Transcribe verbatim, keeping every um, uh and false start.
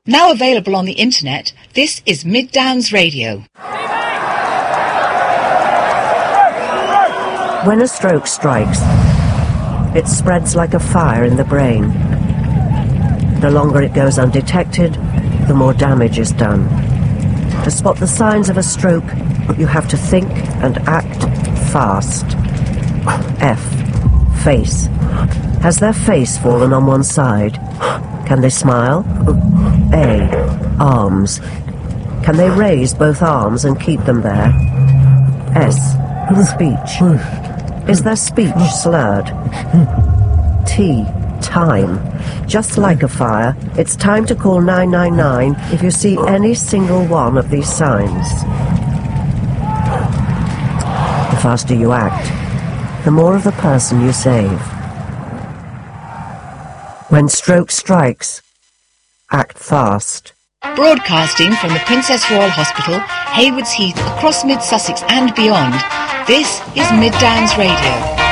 Now available on the internet, this is Mid Downs Radio. When a stroke strikes, it spreads like a fire in the brain. The longer it goes undetected, the more damage is done. To spot the signs of a stroke, you have to think and act fast. F. Face. Has their face fallen on one side? Can they smile? A. Arms. Can they raise both arms and keep them there? S. Speech. Is their speech slurred? T. Time. Just like a fire, it's time to call nine nine nine if you see any single one of these signs. The faster you act, the more of the person you save. When stroke strikes, act fast. Broadcasting from the Princess Royal Hospital, Haywards Heath, across Mid Sussex and beyond, this is Mid Downs Radio.